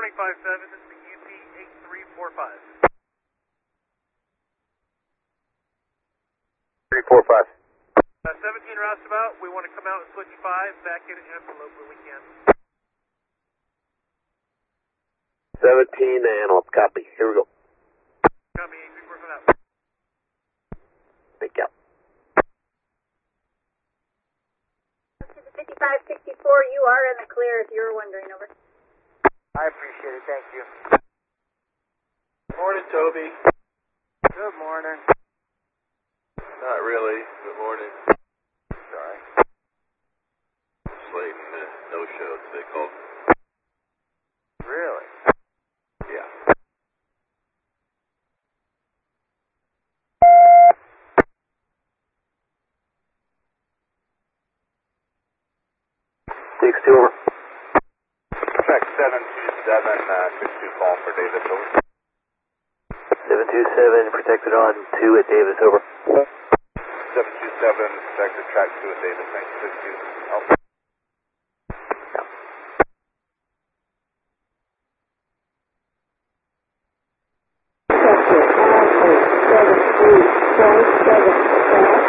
257, this is the UP 8345. 345. 17 roustabout, we want to come out and switch 5, back in envelope when we can. 17 antelope, copy. Here we go. Copy, 8345 out. Big out. 5564, you are in the clear if you were wondering, over. I appreciate it, thank you. Morning, Toby. Good morning. Not really. Good morning. Sorry. Slayton, no-show, they called. Really? Yeah. Six two over. Track 727, 62 call for Davis, over. 727, protected on 2 at Davis, over. 727, protected track 2 at Davis, 962. Alpha.